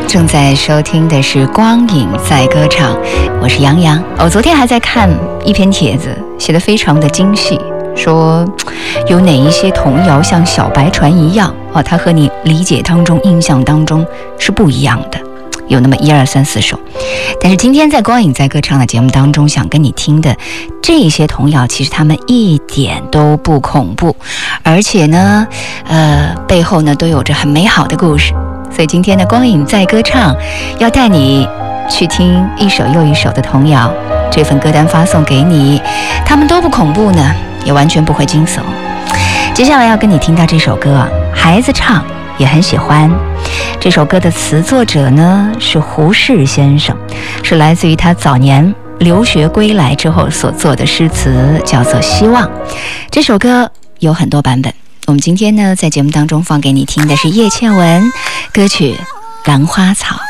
正在收听的是光影在歌唱，我是杨洋。我昨天还在看一篇帖子，写得非常的精细，说有哪一些童谣像小白船一样它和你理解当中印象当中是不一样的，有那么1、2、3、4首。但是今天在光影在歌唱的节目当中，想跟你听的这些童谣，其实他们一点都不恐怖，而且呢背后呢都有着很美好的故事。所以今天的光影在歌唱要带你去听一首又一首的童谣，这份歌单发送给你，他们都不恐怖呢，也完全不会惊悚。接下来要跟你听到这首歌，孩子唱也很喜欢。这首歌的词作者呢是胡适先生，是来自于他早年留学归来之后所做的诗词，叫做《希望》。这首歌有很多版本，我们今天呢在节目当中放给你听的是叶倩文歌曲《兰花草》。